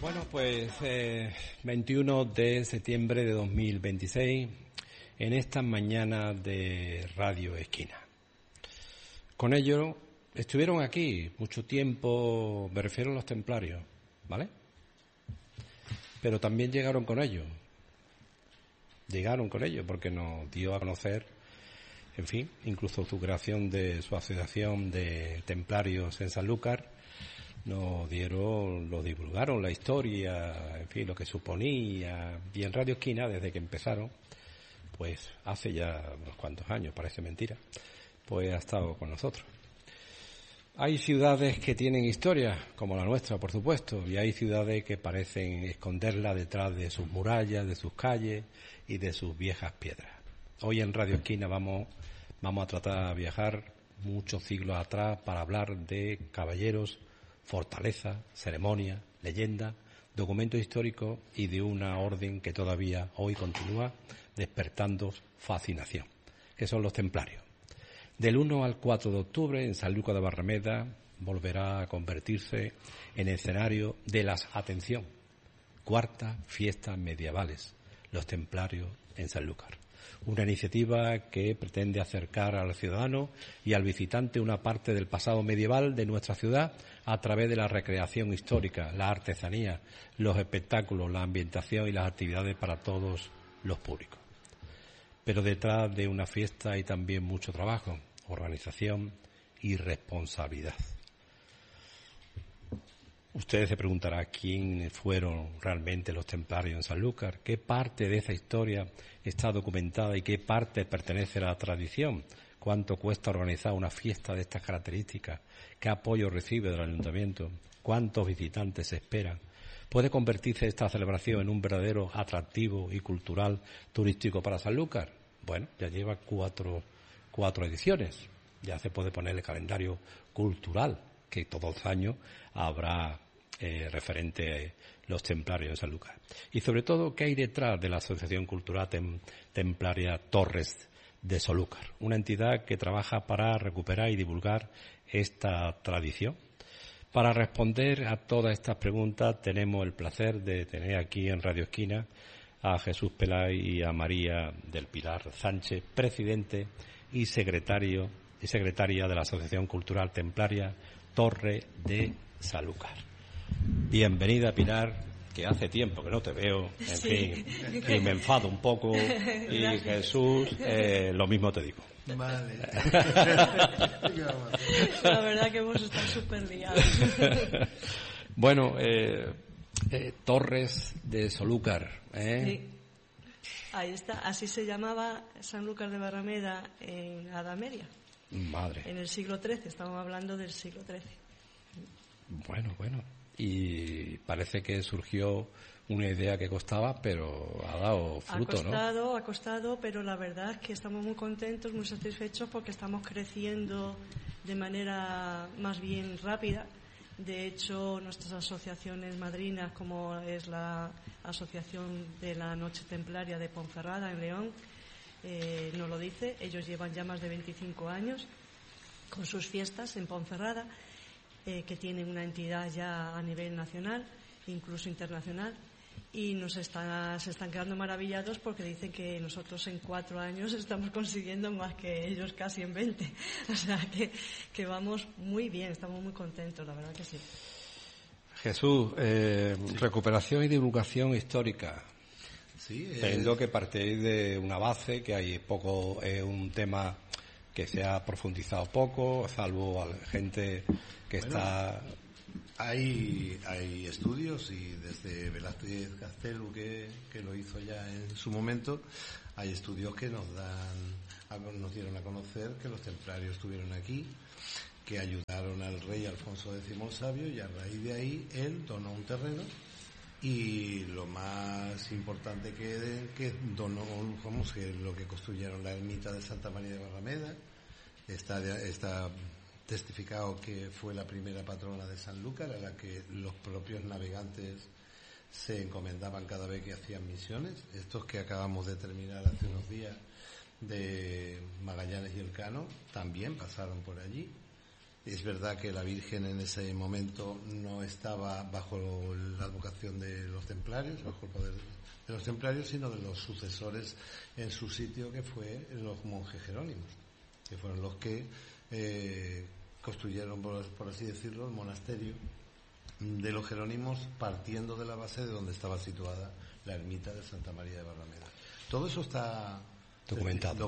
Bueno, pues 21 de septiembre de 2026, en esta mañana de Radio Esquina. Con ello estuvieron aquí mucho tiempo, me refiero a los templarios, ¿vale? Pero también llegaron con ellos porque nos dio a conocer, en fin, incluso su creación de su asociación de templarios en Sanlúcar. Nos divulgaron la historia, en fin, lo que suponía. Y en Radio Esquina, desde que empezaron, pues hace ya unos cuantos años, parece mentira, pues ha estado con nosotros. Hay ciudades que tienen historia, como la nuestra, por supuesto, y hay ciudades que parecen esconderla detrás de sus murallas, de sus calles y de sus viejas piedras. Hoy en Radio Esquina vamos a tratar de viajar muchos siglos atrás para hablar de caballeros, fortaleza, ceremonia, leyenda, documento histórico y de una orden que todavía hoy continúa despertando fascinación, que son los templarios. Del 1 al 4 de octubre en Sanlúcar de Barrameda volverá a convertirse en escenario de las, atención, cuartas fiestas medievales, los templarios en Sanlúcar. Una iniciativa que pretende acercar al ciudadano y al visitante una parte del pasado medieval de nuestra ciudad a través de la recreación histórica, la artesanía, los espectáculos, la ambientación y las actividades para todos los públicos. Pero detrás de una fiesta hay también mucho trabajo, organización y responsabilidad. Ustedes se preguntarán quiénes fueron realmente los templarios en Sanlúcar, qué parte de esa historia está documentada y qué parte pertenece a la tradición, cuánto cuesta organizar una fiesta de estas características, qué apoyo recibe del ayuntamiento, cuántos visitantes se esperan. ¿Puede convertirse esta celebración en un verdadero atractivo y cultural turístico para Sanlúcar? Bueno, ya lleva cuatro ediciones, ya se puede poner el calendario cultural, que todos los años habrá referente a los templarios en Sanlúcar. Y sobre todo, ¿qué hay detrás de la Asociación Cultural Templaria Torres de Sanlúcar? Una entidad que trabaja para recuperar y divulgar esta tradición. Para responder a todas estas preguntas tenemos el placer de tener aquí en Radio Esquina a Jesús Pelay y a María del Pilar Sánchez, presidente y secretaria de la Asociación Cultural Templaria Torre de Sanlúcar. Bienvenida, Pilar, que hace tiempo que no te veo, en fin, y me enfado un poco, y Jesús, lo mismo te digo. Vale. La verdad que hemos estado súper liados. Bueno, Torres de Sanlúcar, Sí. Ahí está, así se llamaba Sanlúcar de Barrameda en la Edad Media. Madre. En el siglo XIII, estamos hablando del siglo XIII. Bueno. Y parece que surgió una idea que costaba, pero ha dado fruto, ¿no? Ha costado, pero la verdad es que estamos muy contentos, muy satisfechos porque estamos creciendo de manera más bien rápida. De hecho, nuestras asociaciones madrinas, como es la Asociación de la Noche Templaria de Ponferrada, en León, nos lo dice. Ellos llevan ya más de 25 años con sus fiestas en Ponferrada, que tienen una entidad ya a nivel nacional, incluso internacional, y se están quedando maravillados porque dicen que nosotros en 4 años estamos consiguiendo más que ellos casi en 20. O sea que vamos muy bien, estamos muy contentos, la verdad que sí. Jesús, recuperación y divulgación histórica. Sí, Entiendo que partís de una base, que hay poco, es un tema que se ha profundizado poco, salvo a gente que está... Hay estudios, y desde Velázquez Castelu, que lo hizo ya en su momento, hay estudios que nos dieron a conocer que los templarios estuvieron aquí, que ayudaron al rey Alfonso X el Sabio, y a raíz de ahí él donó un terreno, y lo más importante que donó, que lo que construyeron la ermita de Santa María de Barrameda, está testificado que fue la primera patrona de Sanlúcar, a la que los propios navegantes se encomendaban cada vez que hacían misiones. Estos que acabamos de terminar hace unos días de Magallanes y Elcano también pasaron por allí, Es verdad que la Virgen en ese momento no estaba bajo la advocación de los templarios, bajo el poder de los templarios, sino de los sucesores en su sitio, que fue los monjes jerónimos, que fueron los que construyeron, por así decirlo, el monasterio de los jerónimos, partiendo de la base de donde estaba situada la ermita de Santa María de Barrameda. Todo eso está documentado.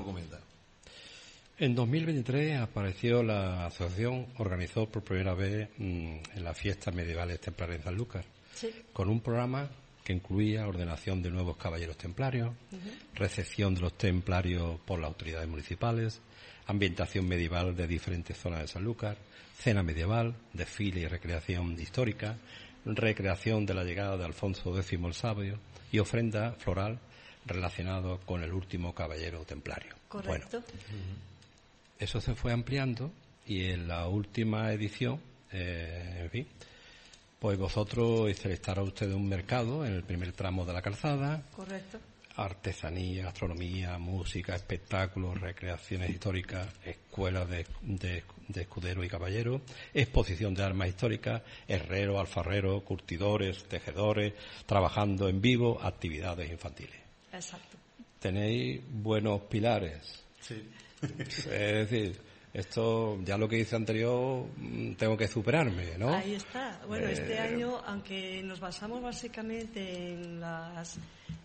En 2023 apareció la asociación, organizó por primera vez en las fiestas medievales templarias en Sanlúcar, sí, con un programa que incluía ordenación de nuevos caballeros templarios, recepción de los templarios por las autoridades municipales, ambientación medieval de diferentes zonas de Sanlúcar, cena medieval, desfile y recreación histórica, recreación de la llegada de Alfonso X el Sabio y ofrenda floral relacionado con el último caballero templario. Correcto. Bueno, eso se fue ampliando y en la última edición, en fin, pues vosotros instalaron ustedes un mercado en el primer tramo de la calzada. Correcto. Artesanía, gastronomía, música, espectáculos, recreaciones históricas, escuelas de escuderos y caballeros, exposición de armas históricas, herreros, alfarreros, curtidores, tejedores, trabajando en vivo, actividades infantiles. Exacto. Tenéis buenos pilares. Sí. Es decir, esto, ya lo que hice anterior, tengo que superarme, ¿no? Ahí está. Bueno, este año, aunque nos basamos básicamente en las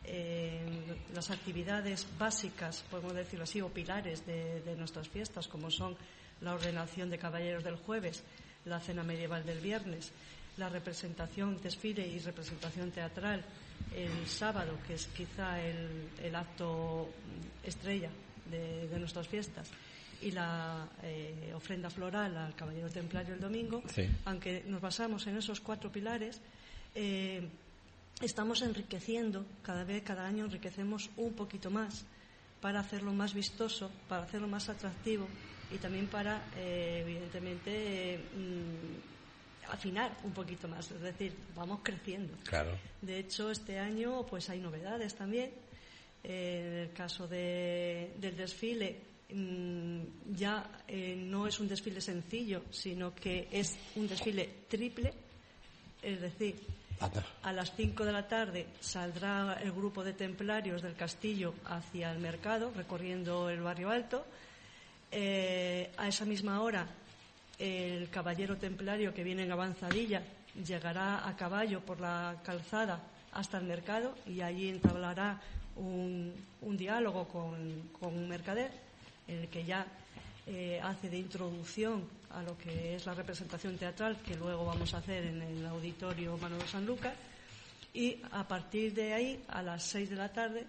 actividades básicas, podemos decirlo así, o pilares de nuestras fiestas, como son la ordenación de caballeros del jueves, la cena medieval del viernes, la representación, desfile y representación teatral el sábado, que es quizá el acto estrella de nuestras fiestas, y la ofrenda floral al caballero templario el domingo, sí, aunque nos basamos en esos 4 pilares, estamos enriqueciendo, cada año enriquecemos un poquito más para hacerlo más vistoso, para hacerlo más atractivo y también para, evidentemente, afinar un poquito más, es decir, vamos creciendo. Claro. De hecho, este año pues hay novedades también. En el caso del desfile, ya no es un desfile sencillo, sino que es un desfile triple, es decir, a las 5 de la tarde saldrá el grupo de templarios del castillo hacia el mercado, recorriendo el barrio alto. A esa misma hora, el caballero templario que viene en avanzadilla llegará a caballo por la calzada hasta el mercado y allí entablará un diálogo con un mercader, en el que ya hace de introducción a lo que es la representación teatral, que luego vamos a hacer en el auditorio Manolo Sanlúcar, y a partir de ahí, a las 6 de la tarde,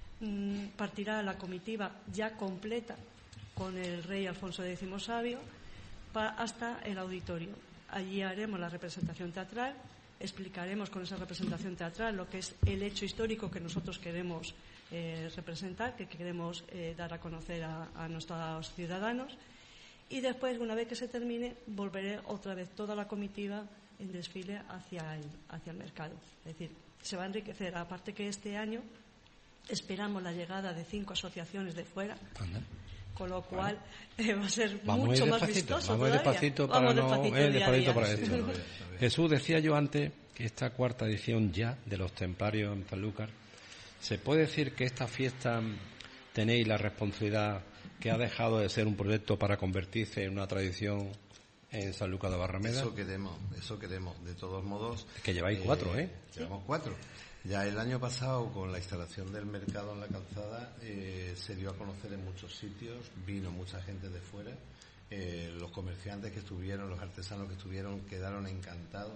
partirá la comitiva ya completa con el rey Alfonso X Sabio hasta el auditorio. Allí haremos la representación teatral, explicaremos con esa representación teatral lo que es el hecho histórico que nosotros queremos representar, que queremos dar a conocer a nuestros ciudadanos, y después, una vez que se termine, volveré otra vez toda la comitiva en desfile hacia el mercado. Es decir, se va a enriquecer, aparte que este año esperamos la llegada de 5 asociaciones de fuera. Con lo cual va a ser mucho más vistoso. Vamos despacito para esto. Jesús, decía yo antes que esta 4ª edición ya de los templarios en Sanlúcar, ¿se puede decir que esta fiesta tenéis la responsabilidad que ha dejado de ser un proyecto para convertirse en una tradición en Sanlúcar de Barrameda? Eso queremos. De todos modos... Es que lleváis 4, ¿eh? Llevamos 4. Ya el año pasado, con la instalación del mercado en la calzada, se dio a conocer en muchos sitios, vino mucha gente de fuera, los comerciantes que estuvieron, los artesanos que estuvieron, quedaron encantados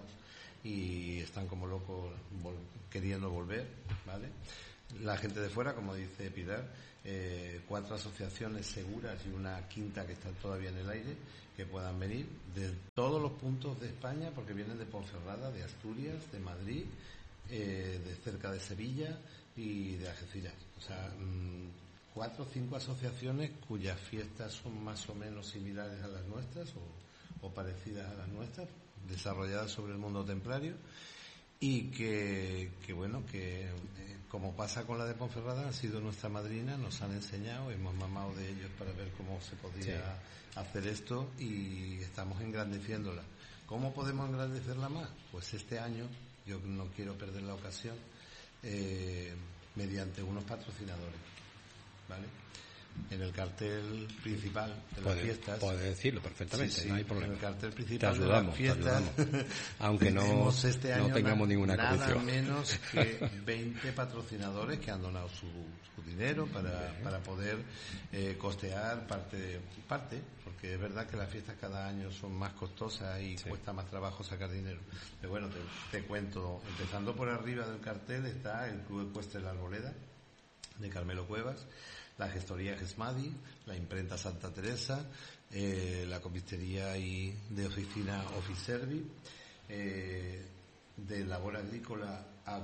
y están como locos queriendo volver, ¿vale? La gente de fuera, como dice Pilar, 4 asociaciones seguras y una 5ª que está todavía en el aire, que puedan venir de todos los puntos de España, porque vienen de Ponferrada, de Asturias, de Madrid, de cerca de Sevilla y de Algeciras. O sea, 4 o 5 asociaciones cuyas fiestas son más o menos similares a las nuestras o parecidas a las nuestras, desarrolladas sobre el mundo templario, y que como pasa con la de Ponferrada, han sido nuestra madrina, nos han enseñado, hemos mamado de ellos para ver cómo se podía hacer esto y estamos engrandeciéndola. ¿Cómo podemos engrandecerla más? Pues este año, yo no quiero perder la ocasión, mediante unos patrocinadores, ¿vale? En el cartel principal de las fiestas. Puedes decirlo perfectamente, no hay problema. En el cartel principal te ayudamos, de las fiestas. Aunque no tengamos ninguna nada condición. menos que 20 patrocinadores que han donado su dinero para poder costear parte, porque es verdad que las fiestas cada año son más costosas y cuesta más trabajo sacar dinero. Pero bueno, te cuento, empezando por arriba del cartel está el Club Ecuestre La Arboleda, de Carmelo Cuevas, la gestoría Gesmadi, la imprenta Santa Teresa, la copistería y de oficina Ofiservi, de labor agrícola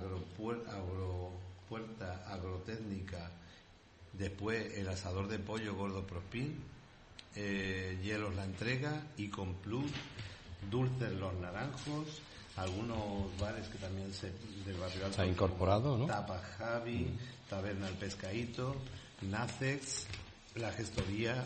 Agropuerta Agrotécnica, después el asador de pollo Gordo Prospín, Hielos La Entrega, Icon Plus, Dulces Los Naranjos, algunos bares que también del barrio alto se ha incorporado, ¿no? Tapa Javi, Taberna El Pescadito, Nacex, la gestoría,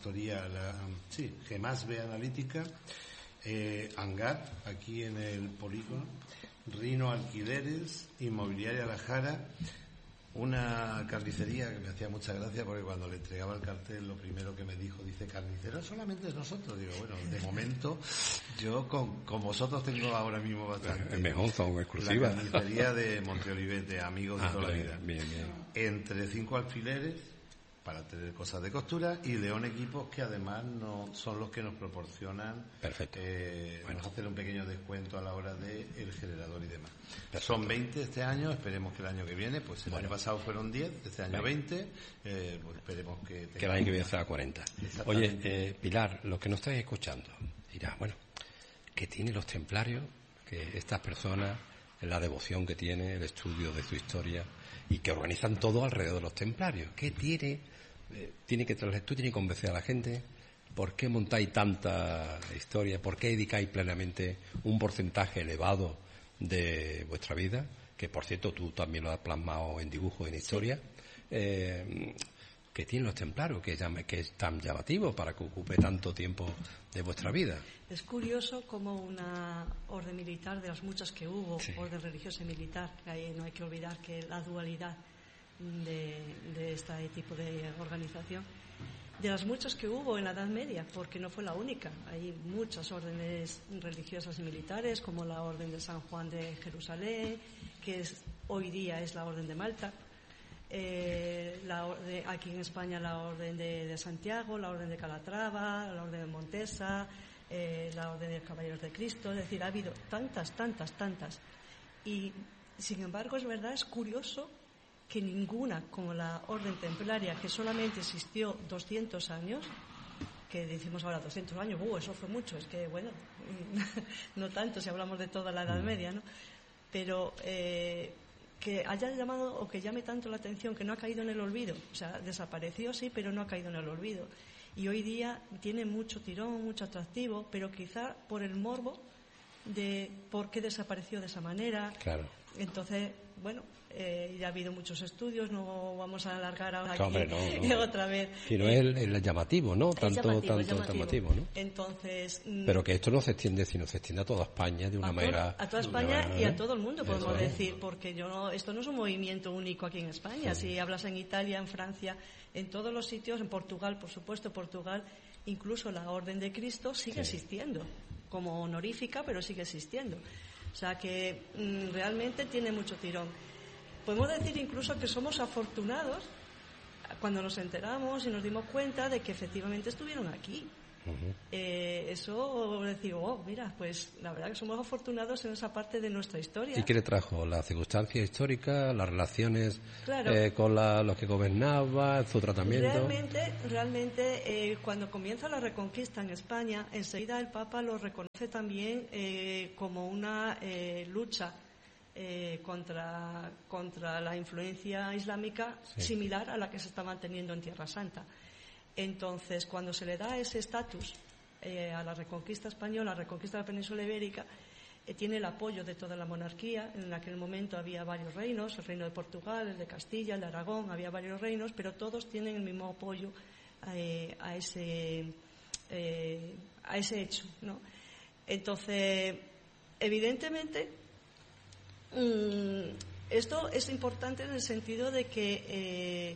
Gemasbe Analítica, Hangar, aquí en el polígono, Rino Alquileres, Inmobiliaria La Jara, una carnicería que me hacía mucha gracia porque cuando le entregaba el cartel lo primero que me dijo, dice, carnicero solamente es nosotros. Digo, bueno, de momento yo con vosotros tengo ahora mismo bastante. Mejor son exclusivas. La carnicería de Monteolivete, amigos de toda la vida. Bien. Entre 5 alfileres para tener cosas de costura y León Equipos, que además no son los que nos proporcionan. Perfecto. Vamos a hacer un pequeño descuento a la hora de el generador y demás. Perfecto. Son 20 este año, esperemos que el año que viene, pues el año pasado fueron 10, este año 20, pues esperemos que el año que viene será 40. Oye, Pilar, los que nos estáis escuchando, dirá, bueno, ¿qué tienen los templarios? Que estas personas, la devoción que tiene, el estudio de su historia y que organizan todo alrededor de los templarios. ¿Qué tiene? Tú tienes que convencer a la gente. ¿Por qué montáis tanta historia? ¿Por qué dedicáis plenamente un porcentaje elevado de vuestra vida? Que, por cierto, tú también lo has plasmado en dibujo, en historia. ¿Qué tienen los templarios? Que es tan llamativo para que ocupe tanto tiempo de vuestra vida. Es curioso como una orden militar, de las muchas que hubo, orden religiosa y militar, que no hay que olvidar que la dualidad de este tipo de organización, de las muchas que hubo en la Edad Media, porque no fue la única. Hay muchas órdenes religiosas y militares, como la Orden de San Juan de Jerusalén, que hoy día es la Orden de Malta, aquí en España la Orden de Santiago, la Orden de Calatrava, la Orden de Montesa, la Orden de Caballeros de Cristo. Es decir, ha habido tantas. Y, sin embargo, es curioso que ninguna, como la Orden Templaria, que solamente existió 200 años, que decimos ahora 200 años, eso fue mucho, es que, bueno, no tanto si hablamos de toda la Edad Media, ¿no? Pero que haya llamado o que llame tanto la atención, que no ha caído en el olvido, o sea, desapareció sí, pero no ha caído en el olvido. Y hoy día tiene mucho tirón, mucho atractivo, pero quizá por el morbo de por qué desapareció de esa manera. Claro. Entonces, bueno, ya ha habido muchos estudios, no vamos a alargar ahora aquí otra vez. Sino el llamativo, ¿no? Tanto llamativo, ¿no? Entonces, pero que esto no se extiende, sino se extiende a toda España de una manera... A toda España y a todo el mundo, podemos decir, porque esto no es un movimiento único aquí en España. Sí. Si hablas en Italia, en Francia, en todos los sitios, en Portugal, por supuesto, incluso la Orden de Cristo sigue existiendo, como honorífica, pero sigue existiendo. O sea que realmente tiene mucho tirón. Podemos decir incluso que somos afortunados cuando nos enteramos y nos dimos cuenta de que efectivamente estuvieron aquí. Eso decir, mira, pues la verdad que somos afortunados en esa parte de nuestra historia. ¿Y qué le trajo? ¿La circunstancia histórica, las relaciones claro. Con los que gobernaba, su tratamiento? Realmente cuando comienza la Reconquista en España, enseguida el Papa lo reconoce también como una lucha contra la influencia islámica similar a la que se está manteniendo en Tierra Santa. Entonces, cuando se le da ese estatus a la Reconquista española, a la Reconquista de la península ibérica, tiene el apoyo de toda la monarquía. En aquel momento había varios reinos, el reino de Portugal, el de Castilla, el de Aragón, había varios reinos, pero todos tienen el mismo apoyo a ese hecho, ¿no? Entonces, evidentemente, esto es importante en el sentido de que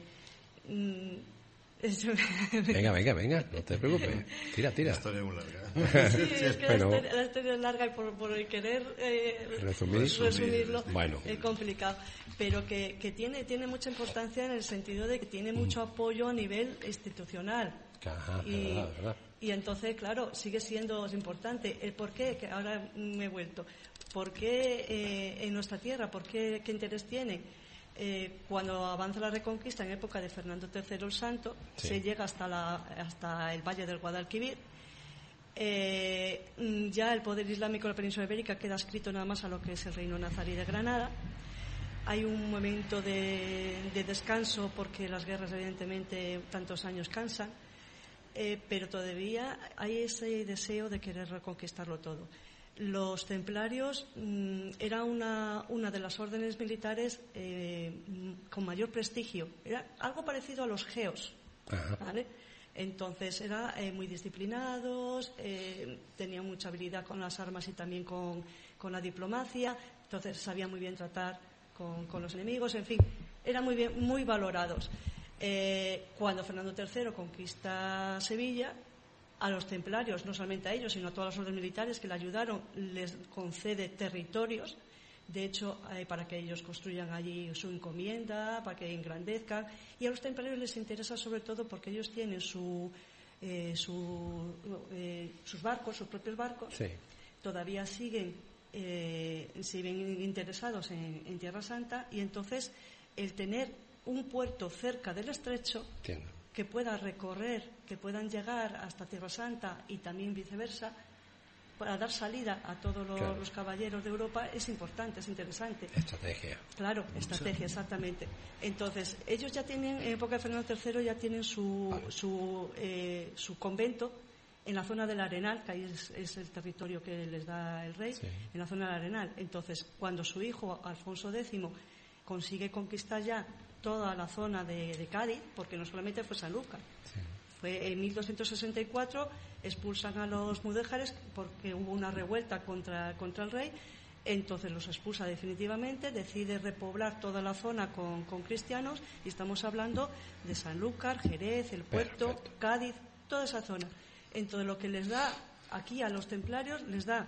Venga, no te preocupes. Tira. La historia es muy larga. Sí, es que la historia es larga y por el querer resumirlo es complicado. Pero que tiene mucha importancia en el sentido de que tiene mucho apoyo a nivel institucional. Ajá, verdad. Y entonces, claro, sigue siendo importante. ¿El por qué? Que ahora me he vuelto. ¿Por qué en nuestra tierra? ¿Por qué? ¿Qué interés tiene? Cuando avanza la Reconquista, en época de Fernando III el Santo, se llega hasta el Valle del Guadalquivir. Ya el poder islámico de la península ibérica queda adscrito nada más a lo que es el reino nazarí de Granada. Hay un momento de descanso porque las guerras, evidentemente, tantos años cansan, pero todavía hay ese deseo de querer reconquistarlo todo. Los templarios era una de las órdenes militares con mayor prestigio. Era algo parecido a los geos, ¿vale? Entonces eran muy disciplinados, tenían mucha habilidad con las armas y también con la diplomacia. Entonces sabían muy bien tratar con los enemigos. En fin, eran muy valorados. Cuando Fernando III conquista Sevilla, a los templarios, no solamente a ellos, sino a todas las órdenes militares que le ayudaron, les concede territorios, de hecho, para que ellos construyan allí su encomienda, para que engrandezcan. Y a los templarios les interesa sobre todo porque ellos tienen sus barcos, sus propios barcos, todavía siguen interesados en Tierra Santa, y entonces el tener un puerto cerca del estrecho que pueda recorrer, que puedan llegar hasta Tierra Santa y también viceversa, para dar salida a todos los caballeros de Europa, es importante, es interesante. Estrategia. Claro, estrategia, exactamente. Entonces, ellos ya tienen, en época de Fernando III, ya tienen su convento en la zona del Arenal, que ahí es el territorio que les da el rey, en la zona del Arenal. Entonces, cuando su hijo, Alfonso X, consigue conquistar ya toda la zona de Cádiz, porque no solamente fue Sanlúcar. Fue en 1264, expulsan a los mudéjares porque hubo una revuelta contra el rey. Entonces los expulsa definitivamente, decide repoblar toda la zona con cristianos, y estamos hablando de Sanlúcar, Jerez, el Puerto, Cádiz, toda esa zona. Entonces lo que les da aquí a los templarios, les da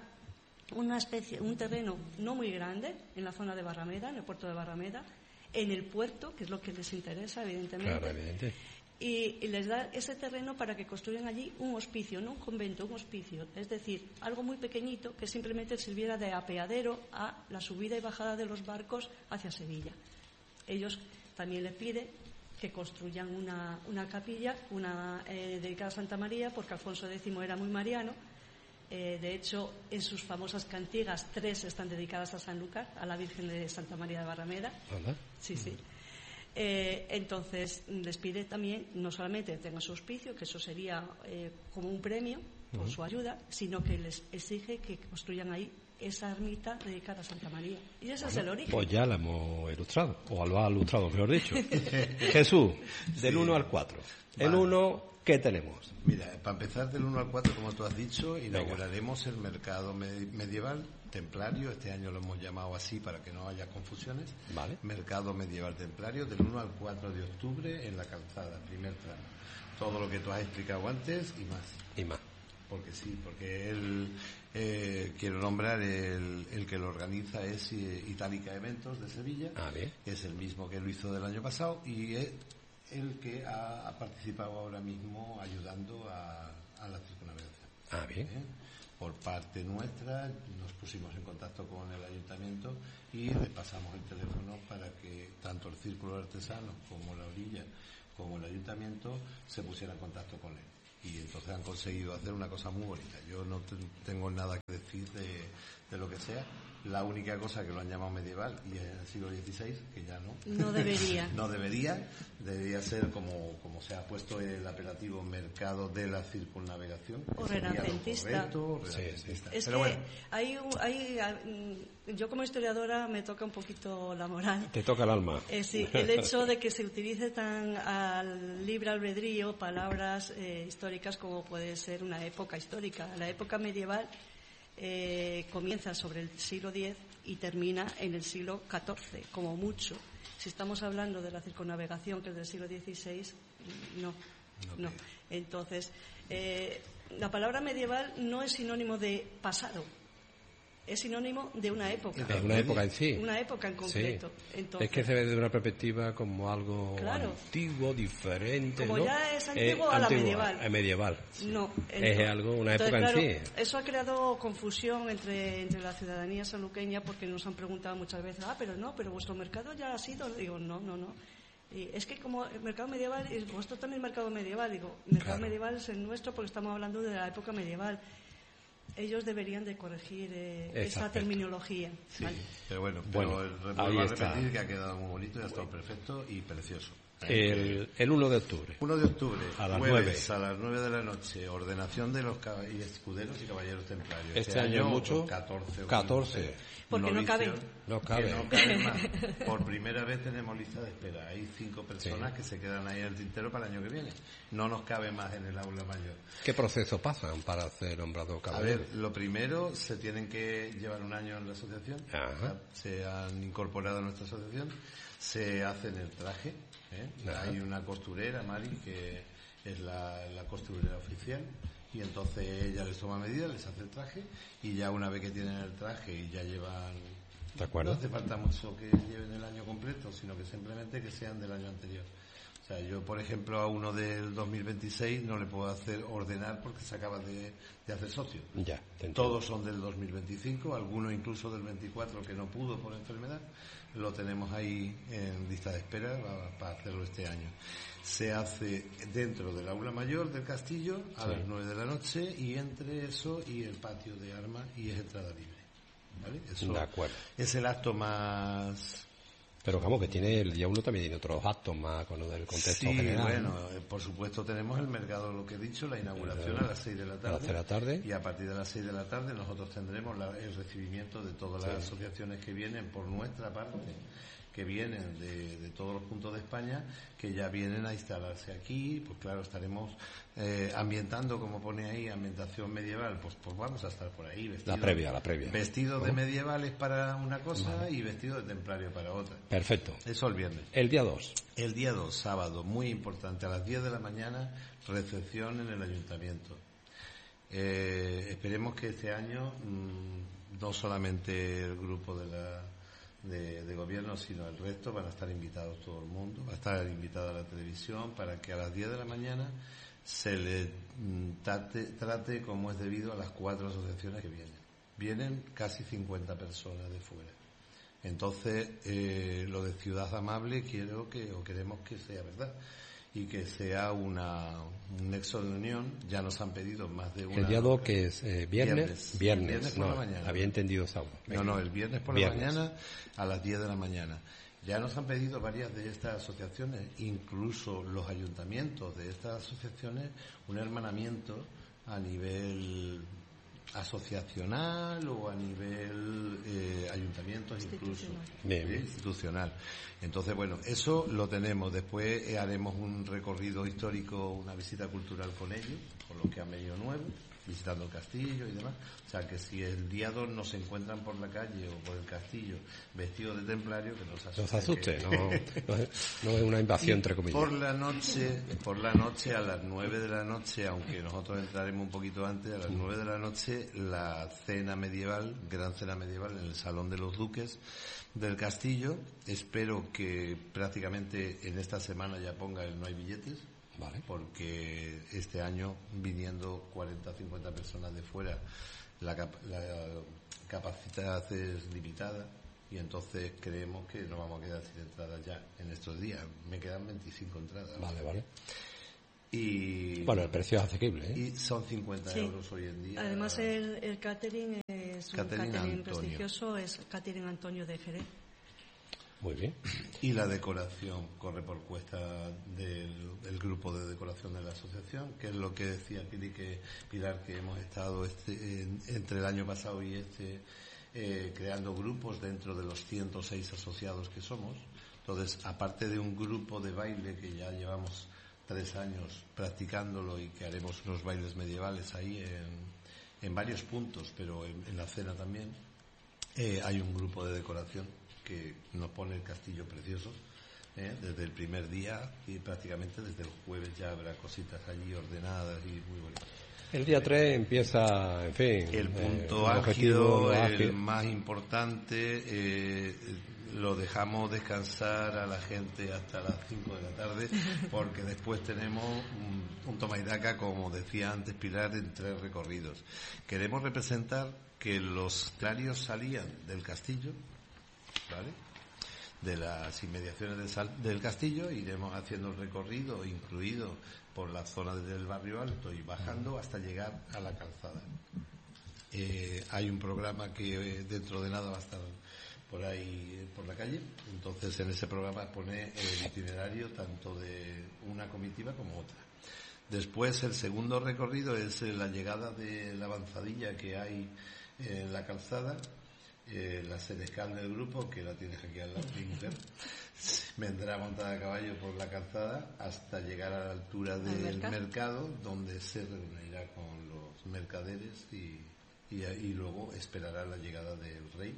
un terreno no muy grande en la zona de Barrameda, en el puerto de Barrameda, en el puerto, que es lo que les interesa, evidentemente. Claro, evidente. Y les da ese terreno para que construyan allí un hospicio, no un convento, un hospicio. Es decir, algo muy pequeñito que simplemente sirviera de apeadero a la subida y bajada de los barcos hacia Sevilla. Ellos también le piden que construyan una capilla, dedicada a Santa María, porque Alfonso X era muy mariano. De hecho, en sus famosas cantigas, 3 están dedicadas a Sanlúcar, a la Virgen de Santa María de Barrameda. ¿Verdad? Sí. Entonces les pide también no solamente que tengan su hospicio, que eso sería como un premio por su ayuda, sino que les exige que construyan ahí esa ermita dedicada a Santa María. Y ese es el origen. Pues ya la hemos ilustrado, o lo ha ilustrado, mejor dicho. Jesús, del 1 al 4. El 1, ¿qué tenemos? Mira, para empezar, del 1 al 4, como tú has dicho, inauguraremos el mercado medieval templario. Este año lo hemos llamado así para que no haya confusiones. Vale. Mercado medieval templario, del 1 al 4 de octubre en la calzada, primer tramo. Todo lo que tú has explicado antes y más. Y más. Porque él, quiero nombrar, el que lo organiza es Itálica Eventos de Sevilla. Bien. Es el mismo que lo hizo del año pasado y es el que ha participado ahora mismo ayudando a la circunnavegación. Bien. Por parte nuestra nos pusimos en contacto con el ayuntamiento y le pasamos el teléfono para que tanto el Círculo de Artesanos como la orilla como el ayuntamiento se pusieran en contacto con él. Y entonces han conseguido hacer una cosa muy bonita. Yo no tengo nada que decir de lo que sea, La única cosa que lo han llamado medieval y en el siglo XVI, que ya no. No debería. No debería ser como se ha puesto el apelativo mercado de la circunnavegación. O renacentista. Renacentista. Es pero que bueno. yo como historiadora me toca un poquito la moral. Te toca el alma. Sí, el hecho de que se utilice tan al libre albedrío palabras históricas como puede ser una época histórica. La época medieval comienza sobre el siglo X y termina en el siglo XIV, como mucho. Si estamos hablando de la circunnavegación, que es del siglo XVI, no. Entonces, la palabra medieval no es sinónimo de pasado, es sinónimo de una época. De una época en sí. Una época en concreto. Sí. Entonces, es que se ve desde una perspectiva como algo antiguo, diferente. Como ¿no? ya es antiguo a la medieval. Medieval. Sí. No. Es algo, una época claro, en sí. Eso ha creado confusión entre la ciudadanía sanluqueña porque nos han preguntado muchas veces, pero vuestro mercado ya ha sido. Digo, no. Y es que como el mercado medieval, y vosotros también mercado medieval, digo, el mercado medieval es el nuestro porque estamos hablando de la época medieval. Ellos deberían de corregir esa terminología. Sí, ¿vale? Pero bueno, vuelvo a repetir que ha quedado muy bonito y ha estado perfecto y precioso. El 1 de octubre. 1 de octubre, a las jueves, 9. A las 9 de la noche, ordenación de los escuderos y caballeros templarios. Este año mucho. 14. Porque no cabe. No cabe más. Por primera vez tenemos lista de espera. Hay 5 personas que se quedan ahí en el tintero para el año que viene. No nos cabe más en el aula mayor. ¿Qué proceso pasan para ser nombrado caballero? A ver, lo primero, se tienen que llevar un año en la asociación. Se han incorporado a nuestra asociación. Se hacen el traje. Hay una costurera, Mari, que es la costurera oficial, y entonces ella les toma medidas, les hace el traje, y ya una vez que tienen el traje y ya llevan... ¿De acuerdo? No hace falta mucho que lleven el año completo, sino que simplemente que sean del año anterior. O sea, yo, por ejemplo, a uno del 2026 no le puedo hacer ordenar porque se acaba de hacer socio. Ya, todos son del 2025, algunos incluso del 24 que no pudo por enfermedad. Lo tenemos ahí en lista de espera para hacerlo este año. Se hace dentro del aula mayor del castillo a las 9 de la noche y entre eso y el patio de armas y es entrada libre. ¿Vale? Eso de acuerdo. Es el acto más... Pero vamos, que tiene el día 1 también tiene otros actos más con lo del contexto general. Bueno, por supuesto tenemos el mercado, lo que he dicho, la inauguración a las 6 de la tarde. A las 6 de la tarde. Y a partir de las 6 de la tarde nosotros tendremos el recibimiento de todas las asociaciones que vienen por nuestra parte, que vienen de todos los puntos de España, que ya vienen a instalarse aquí. Pues claro, estaremos ambientando, como pone ahí, ambientación medieval, pues vamos a estar por ahí vestidos. La previa. Vestidos de medievales para una cosa y vestidos de templario para otra. Perfecto. Eso el viernes. El día 2. El día 2, sábado, muy importante, a las 10 de la mañana, recepción en el ayuntamiento. Esperemos que este año no solamente el grupo de gobierno, sino el resto, van a estar invitados todo el mundo, va a estar invitada la televisión, para que a las 10 de la mañana se le trate como es debido a las 4 asociaciones que vienen. Vienen casi 50 personas de fuera. Entonces, lo de Ciudad Amable queremos que sea verdad y que sea un nexo de unión. Ya nos han pedido más de una... El día 2 que es viernes por la mañana. Había entendido sábado. No, el viernes por la mañana a las 10 de la mañana. Ya nos han pedido varias de estas asociaciones, incluso los ayuntamientos de estas asociaciones, un hermanamiento a nivel asociacional o a nivel ayuntamientos incluso institucional. Entonces, bueno, eso lo tenemos. Después haremos un recorrido histórico, una visita cultural con ellos, con los que han venido nuevos, visitando el castillo y demás. O sea, que si el día 2 nos encuentran por la calle o por el castillo vestidos de templario, que nos asuste. No es una invasión, entre comillas. Por la noche a las 9 de la noche, aunque nosotros entraremos un poquito antes, a las 9 de la noche, la cena medieval, gran cena medieval en el Salón de los Duques del Castillo. Espero que prácticamente en esta semana ya ponga el no hay billetes. Vale. Porque este año, viniendo 40 o 50 personas de fuera, la capacidad es limitada y entonces creemos que nos vamos a quedar sin entradas ya en estos días. Me quedan 25 entradas. Vale. Y bueno, el precio es asequible, ¿eh? Y son 50 euros hoy en día. Además, el catering es un catering prestigioso, es Catering Antonio de Jerez. Muy bien. Y la decoración corre por cuesta del grupo de decoración de la asociación, que es lo que decía Pilar, que hemos estado entre el año pasado y creando grupos dentro de los 106 asociados que somos. Entonces, aparte de un grupo de baile que ya llevamos 3 años practicándolo y que haremos unos bailes medievales ahí en varios puntos, pero en la cena también, hay un grupo de decoración que nos pone el castillo precioso, desde el primer día, y prácticamente desde el jueves ya habrá cositas allí ordenadas y muy bonitas. El día 3 empieza, en fin, el punto álgido, el más importante. Lo dejamos descansar a la gente hasta las 5 de la tarde, porque después tenemos un toma y daca, como decía antes Pilar, en 3 recorridos. Queremos representar que los clarios salían del castillo, ¿vale?, de las inmediaciones del castillo, iremos haciendo el recorrido incluido por la zona del barrio alto y bajando hasta llegar a la calzada. Hay un programa que dentro de nada va a estar por ahí, por la calle. Entonces, en ese programa pone el itinerario tanto de una comitiva como otra. Después, el segundo recorrido es la llegada de la avanzadilla que hay en la calzada. La senescal del grupo, que la tienes aquí al lado, mi mujer, vendrá montada a caballo por la calzada hasta llegar a la altura del mercado, donde se reunirá con los mercaderes y luego esperará la llegada del rey,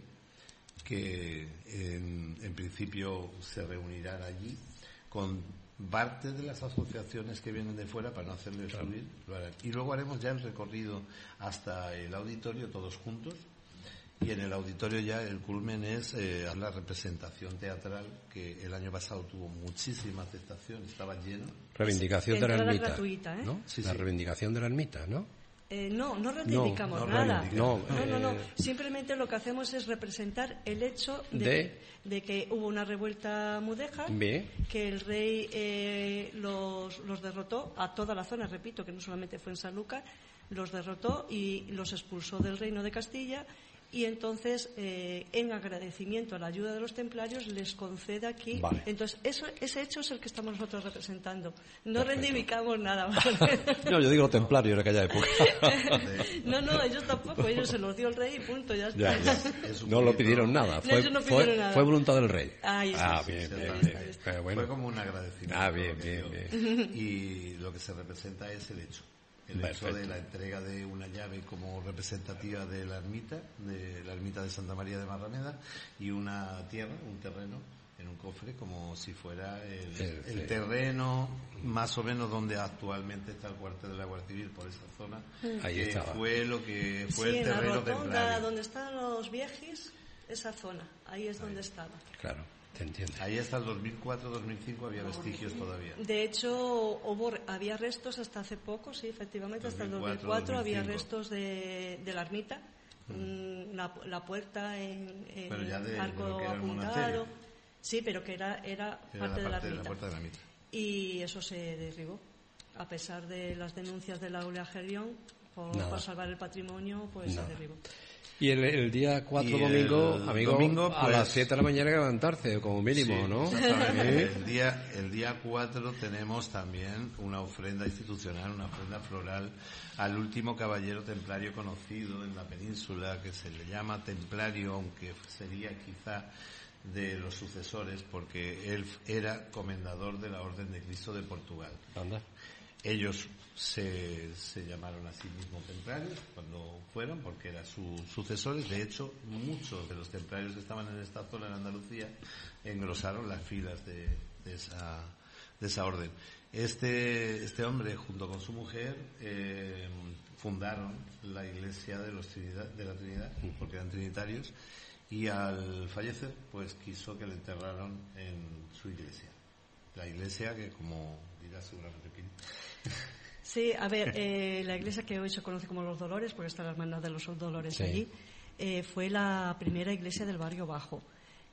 que en principio se reunirán allí con parte de las asociaciones que vienen de fuera para no hacerles subir, lo harán. Y luego haremos ya el recorrido hasta el auditorio todos juntos. Y en el auditorio ya el culmen es la representación teatral, que el año pasado tuvo muchísima aceptación, estaba lleno. Reivindicación de la ermita, gratuita, ¿no? Sí, la reivindicación de la ermita, ¿no? No reivindicamos nada. No. Simplemente lo que hacemos es representar el hecho de que hubo una revuelta mudéjar, que el rey los derrotó a toda la zona, repito, que no solamente fue en Sanlúcar, los derrotó y los expulsó del reino de Castilla. Y entonces, en agradecimiento a la ayuda de los templarios, les concede aquí. Vale. Entonces, ese hecho es el que estamos nosotros representando. No reivindicamos nada. No, yo digo los templarios de aquella época. No, ellos tampoco. Ellos se los dio el rey y punto, ya está. Ya. No lo pidieron nada. Fue voluntad del rey. Bien. Bueno. Fue como un agradecimiento. Bien. Y lo que se representa es el hecho. El hecho de la entrega de una llave como representativa de la ermita de Santa María de Barrameda, y una tierra, un terreno en un cofre, como si fuera el terreno más o menos donde actualmente está el cuartel de la Guardia Civil, por esa zona. Ahí estaba. Fue lo que fue el terreno templario. En la rotonda donde están los viejis, esa zona, ahí es donde estaba. Claro. Te entiendo. Ahí hasta el 2004-2005 había vestigios todavía. De hecho, había restos hasta hace poco, sí, efectivamente, hasta el 2004 había restos de la ermita, la puerta en arco apuntado. Sí, pero que era parte de la ermita. Y eso se derribó. A pesar de las denuncias de Laura Gerión por salvar el patrimonio, pues se derribó. Y el día 4 domingo, a las 7 de la mañana hay que levantarse, como mínimo, sí, ¿no? El día 4 tenemos también una ofrenda institucional, una ofrenda floral al último caballero templario conocido en la península, que se le llama templario, aunque sería quizá de los sucesores, porque él era comendador de la Orden de Cristo de Portugal. Anda. Ellos se llamaron a sí mismos templarios cuando fueron, porque eran sus sucesores. De hecho, muchos de los templarios que estaban en esta zona, en Andalucía, engrosaron las filas de esa orden. Este hombre, junto con su mujer, fundaron la iglesia de la Trinidad, porque eran trinitarios, y al fallecer, pues quiso que le enterraran en su iglesia. La iglesia que, como dirá seguramente Pini. Sí, a ver, la iglesia que hoy se conoce como Los Dolores, porque está la hermandad de los Dolores allí, fue la primera iglesia del barrio bajo.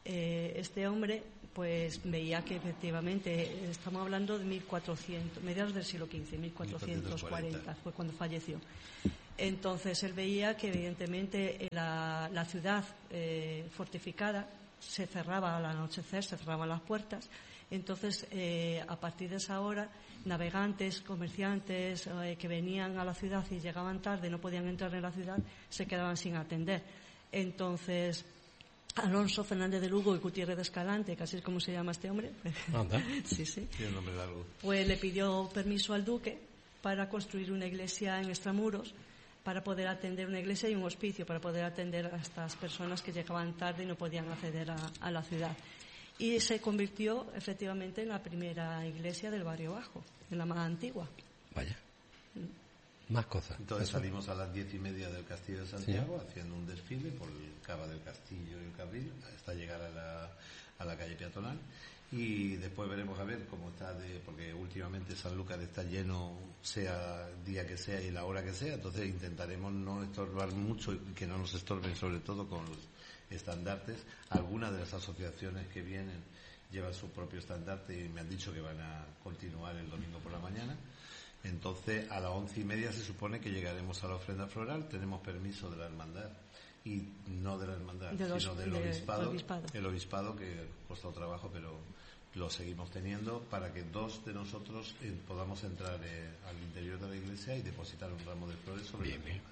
este hombre pues veía que efectivamente estamos hablando de 1400, mediados del siglo XV, 1440 fue cuando falleció. Entonces él veía que evidentemente la ciudad fortificada se cerraba al anochecer, se cerraban las puertas. Entonces, a partir de esa hora, navegantes, comerciantes que venían a la ciudad y llegaban tarde, no podían entrar en la ciudad, se quedaban sin atender. Entonces, Alonso Fernández de Lugo y Gutiérrez de Escalante, que así es como se llama este hombre, sí, tiene un nombre largo, pues le pidió permiso al duque para construir una iglesia en Extramuros, para poder atender una iglesia y un hospicio, para poder atender a estas personas que llegaban tarde y no podían acceder a la ciudad. Y se convirtió efectivamente en la primera iglesia del Barrio Bajo, en la más antigua. Vaya. Más cosas. Entonces salimos a las 10:30 del Castillo de Santiago, haciendo un desfile por el Cava del Castillo y el Cabril hasta llegar a la calle peatonal, y después veremos a ver cómo está, porque últimamente Sanlúcar está lleno, sea día que sea y la hora que sea. Entonces intentaremos no estorbar mucho y que no nos estorben, sobre todo con los estandartes. Algunas de las asociaciones que vienen llevan su propio estandarte y me han dicho que van a continuar el domingo por la mañana. Entonces a las 11:30 se supone que llegaremos a la ofrenda floral. Tenemos permiso de la hermandad, y no de la hermandad, sino del obispado. El obispado, que ha costado trabajo, pero lo seguimos teniendo, para que 2 de nosotros podamos entrar al interior de la iglesia y depositar un ramo de flores sobre la misma.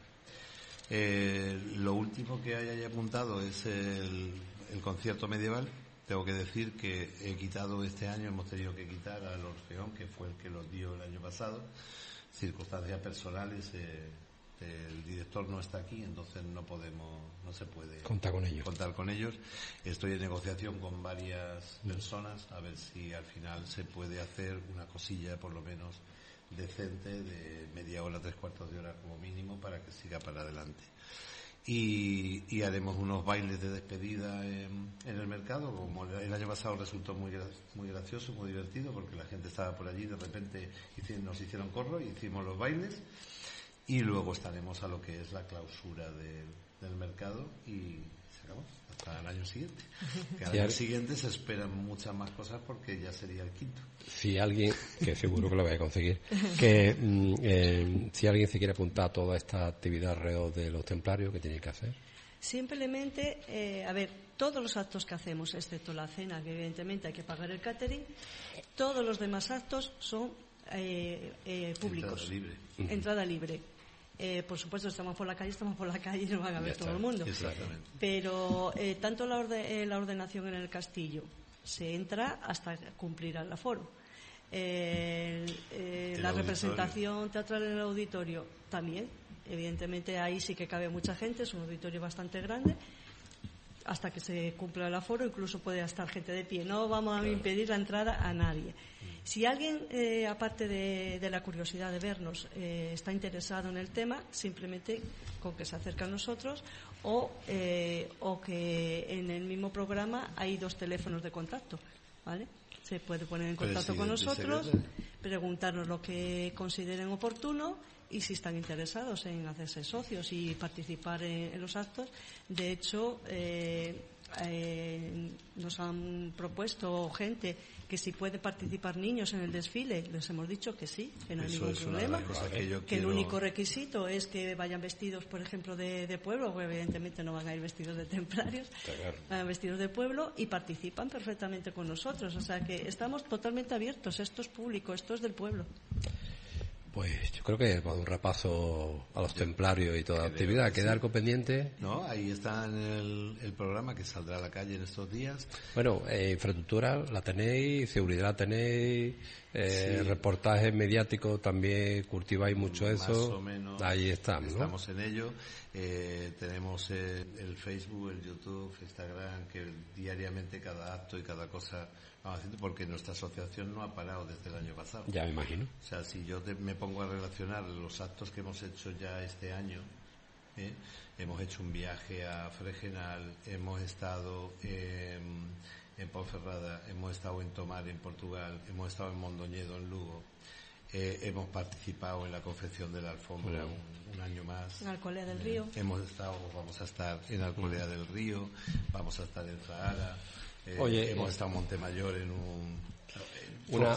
Lo último que hay apuntado es el concierto medieval. Tengo que decir que he quitado este año, hemos tenido que quitar al Orfeón, que fue el que los dio el año pasado, circunstancias personales. El director no está aquí, entonces no se puede contar con ellos. Estoy en negociación con varias personas a ver si al final se puede hacer una cosilla por lo menos decente de media hora, 3/4 de hora como mínimo, para que siga para adelante. Y haremos unos bailes de despedida en el mercado, como el año pasado resultó muy gracioso, muy divertido, porque la gente estaba por allí, de repente nos hicieron corro y hicimos los bailes. Y luego estaremos a lo que es la clausura del mercado y se acabó hasta el año siguiente. Que al año siguiente se esperan muchas más cosas, porque ya sería el quinto. Si alguien, que seguro que lo voy a conseguir, si alguien se quiere apuntar a toda esta actividad alrededor de los templarios, ¿qué tiene que hacer? Simplemente, todos los actos que hacemos, excepto la cena, que evidentemente hay que pagar el catering, todos los demás actos son públicos. Entrada libre. Por supuesto, estamos por la calle y nos van a ver todo el mundo. Exactamente. Pero tanto la ordenación en el castillo se entra hasta cumplir el aforo. La representación teatral en el auditorio también. Evidentemente ahí sí que cabe mucha gente, es un auditorio bastante grande. Hasta que se cumpla el aforo, incluso puede estar gente de pie. No vamos a impedir la entrada a nadie. Si alguien, aparte de la curiosidad de vernos, está interesado en el tema, simplemente con que se acerque a nosotros, o que en el mismo programa hay 2 teléfonos de contacto, ¿vale? Se puede poner en contacto con nosotros, preguntarnos lo que consideren oportuno, y si están interesados en hacerse socios y participar en los actos. De hecho, nos han propuesto gente que si puede participar niños en el desfile. Les hemos dicho que sí, que no hay ningún problema, que el único requisito es que vayan vestidos, por ejemplo, de pueblo, porque evidentemente no van a ir vestidos de templarios, van vestidos de pueblo, y participan perfectamente con nosotros. O sea que estamos totalmente abiertos. Esto es público, esto es del pueblo. Pues yo creo que con un repaso a los templarios y toda la actividad, ¿queda algo pendiente? No, ahí está en el programa que saldrá a la calle en estos días. Bueno, infraestructura la tenéis, seguridad la tenéis, reportajes mediáticos también cultiváis mucho eso. Más o menos. Ahí estamos, ¿no? Estamos en ello. Tenemos el Facebook, el YouTube, Instagram, que diariamente cada acto y cada cosa vamos haciendo, porque nuestra asociación no ha parado desde el año pasado. Ya me imagino. O sea, si yo me pongo a relacionar los actos que hemos hecho ya este año, hemos hecho un viaje a Fregenal, hemos estado en Ponferrada, hemos estado en Tomar, en Portugal, hemos estado en Mondoñedo, en Lugo, hemos participado en la confección de la alfombra un año más. En Alcolea del Río. Vamos a estar en Alcolea del Río, vamos a estar en Zahara, hemos estado en Montemayor en una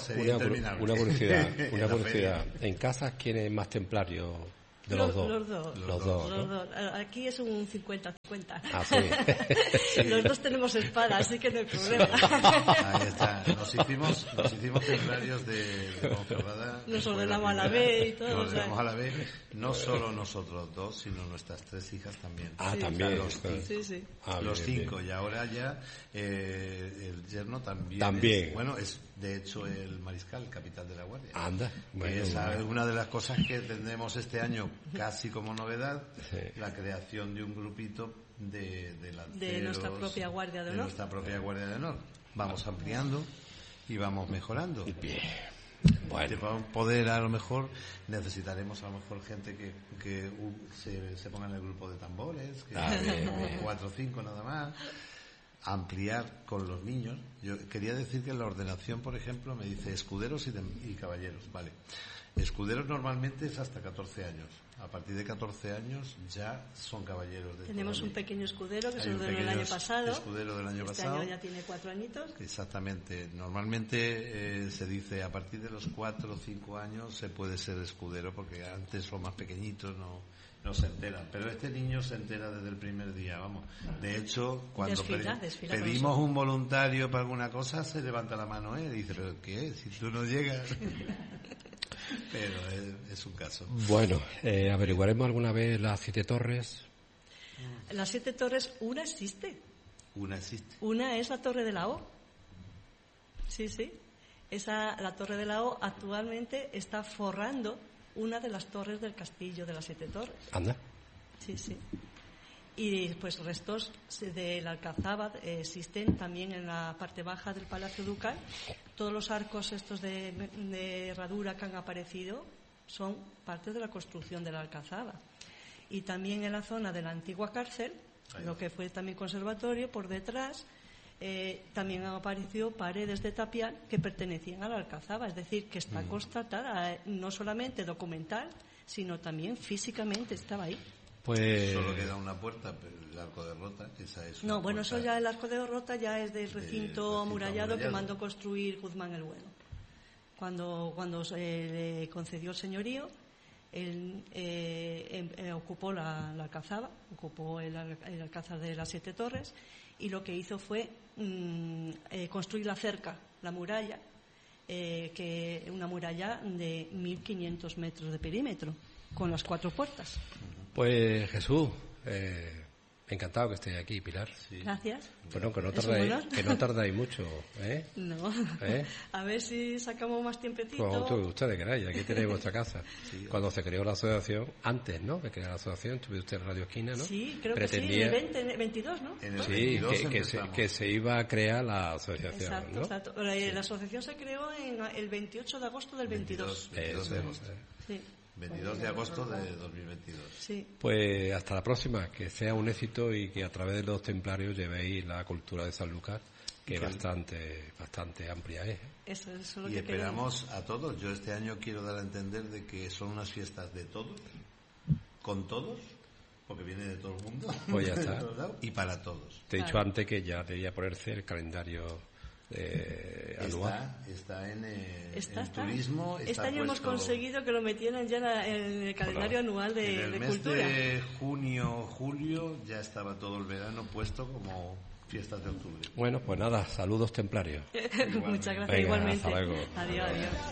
curiosidad. ¿En casa quién es más templario de los dos? Los dos. Aquí es un 50-50. Ah, sí. Los dos tenemos espada, así que no hay problema. Ahí está. Nos hicimos templarios de Ponferrada. Nos ordenamos a la vez y todo. Nos ordenamos a la vez, no solo nosotros dos, sino nuestras 3 hijas también. Ah, sí, también. Los 5. Sí. Los 5. Y ahora ya el yerno también. También. Es de hecho el mariscal, capitán de la Guardia. Anda. Esa es una de las cosas que tendremos este año casi como novedad, la creación de un grupito de lanceros, de nuestra propia Guardia de Honor. Vamos ampliando y vamos mejorando. Bien. Bueno. Para poder, a lo mejor necesitaremos gente que se ponga en el grupo de tambores, que 4 o 5 nada más. Ampliar con los niños. Yo quería decir que en la ordenación, por ejemplo, me dice escuderos y caballeros. Vale. Escuderos normalmente es hasta 14 años. A partir de 14 años ya son caballeros. Tenemos un pequeño escudero que se ordenó el año pasado. Escudero del año pasado. Año ya tiene 4 añitos. Exactamente. Normalmente se dice a partir de los 4 o 5 años se puede ser escudero, porque antes son más pequeñitos, no se enteran, pero este niño se entera desde el primer día, vamos. De hecho, cuando pedimos un voluntario para alguna cosa, se levanta la mano, dice, ¿pero qué? Si tú no llegas. Pero es un caso. Bueno, averiguaremos alguna vez las 7 torres. Las 7 torres, una existe. Una es la Torre de la O. Sí. La Torre de la O actualmente está forrando una de las torres del castillo de las 7 torres. Anda. Sí. Y pues restos de la Alcazaba existen también en la parte baja del Palacio Ducal. Todos los arcos estos de herradura que han aparecido son parte de la construcción de la Alcazaba. Y también en la zona de la antigua cárcel, lo que fue también conservatorio, por detrás también han aparecido paredes de tapial que pertenecían a la Alcazaba, es decir, que está constatada, no solamente documental, sino también físicamente estaba ahí. Pues solo queda una puerta, pero el arco de Rota, esa es una puerta. Eso ya, el arco de Rota ya es del recinto amurallado que mandó construir Guzmán el Bueno. Cuando se le concedió el señorío, él ocupó la Alcazaba, ocupó el Alcázar de las 7 torres, y lo que hizo fue construir la cerca, la muralla, que una muralla de 1.500 metros de perímetro, con las 4 puertas. Pues Jesús, encantado que estés aquí, Pilar. Sí. Gracias. Bueno, que no tardáis mucho, ¿eh? No. A ver si sacamos más tiempecito. Como ustedes queráis, aquí tenéis vuestra casa. Sí. Cuando se creó la asociación, antes, ¿no? De crear la asociación, estuvo usted en Radio Esquina, ¿no? Sí, creo que sí, en el 22, ¿no? En el sí, 22 que se iba a crear la asociación, exacto, ¿no? Exacto. La asociación se creó el 28 de agosto del 22. 22 de agosto. Sí. 22 de agosto de 2022. Sí. Pues hasta la próxima, que sea un éxito y que a través de los templarios llevéis la cultura de Sanlúcar, que bastante amplia es. Eso es lo y que esperamos queremos. A todos. Yo este año quiero dar a entender de que son unas fiestas de todos, con todos, porque viene de todo el mundo. Pues ya está. Y para todos. Te he dicho antes que ya debía ponerse el calendario anual. Está en turismo. Este año hemos conseguido que lo metieran ya en el calendario anual de cultura. En el mes de junio, julio ya estaba todo el verano puesto como fiestas de octubre. Bueno, pues nada, saludos templarios. Muchas gracias. Venga, igualmente. Hasta luego. Adiós.